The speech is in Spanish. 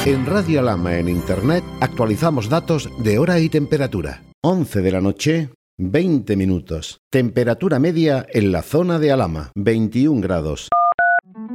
En Radio Alhama en Internet actualizamos datos de hora y temperatura. 11 de la noche, 20 minutos. Temperatura media en la zona de Alhama, 21 grados.